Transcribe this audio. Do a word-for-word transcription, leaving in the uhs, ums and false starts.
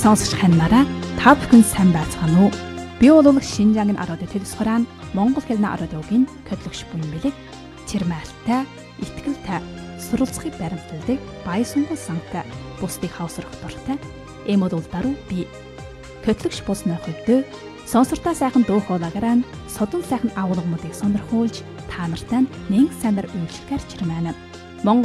Сонсогч ханараа та бүхэн сайн байцгаана уу? Би бол Шинжаангийн Араад Телевиз хураан Монгол хэлний Арадиогийн хөтлөгч буян бэлэг. Чирмайлтай, итгэлтэй, суралцахыг баримтладаг бай сунгал сантай, бусдыг хавсрах дуртай. Эмод улдаруу би. Хөтлөгч босны хөдөө сонсортаа сайхан дуу хоолойгоор содон сайхан агуулгуудыг сонирхуулж та нартай нэг санаар үйлчлэхээр чирмаана.